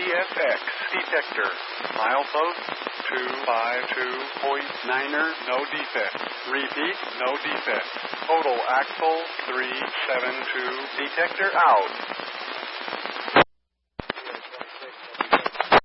CSX detector. Milepost 252.9er, no defect. Repeat, no defect. Total axle 372. Detector out.